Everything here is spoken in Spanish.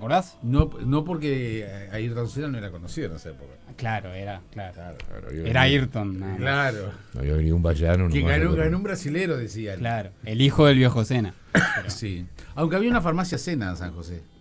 acordás? No, no porque Ayrton Senna no era conocido en esa época. Claro, era Era Ayrton. Nada más. Claro. No había venido un vallano. Que nomás, ganó un brasilero, decía él. Claro, el hijo del viejo Senna. Pero- Sí. Aunque había una farmacia Senna en San José.